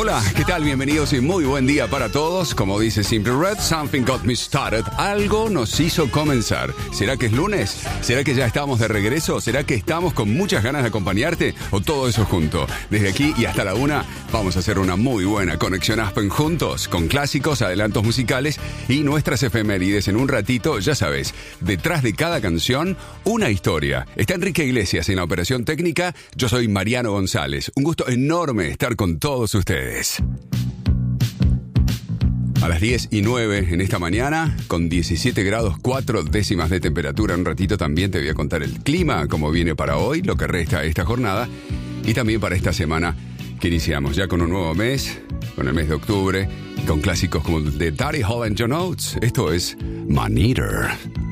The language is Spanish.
Hola, ¿qué tal? Bienvenidos y muy buen día para todos. Como dice Simple Red, something got me started. Algo nos hizo comenzar. ¿Será que es lunes? ¿Será que ya estamos de regreso? ¿Será que estamos con muchas ganas de acompañarte? ¿O todo eso junto? Desde aquí y hasta la 1 vamos a hacer una muy buena conexión Aspen juntos, con clásicos, adelantos musicales y nuestras efemérides en un ratito. Ya sabes, detrás de cada canción, una historia. Está Enrique Iglesias en la operación técnica. Yo soy Mariano González. Un gusto enorme estar con todos ustedes. A las 10:09 en esta mañana, con 17 grados 4 décimas de temperatura. En un ratito también te voy a contar el clima, cómo viene para hoy, lo que resta de esta jornada y también para esta semana que iniciamos ya con un nuevo mes, con el mes de octubre, con clásicos como de Daddy Hall and John Oates. Esto es Man Eater.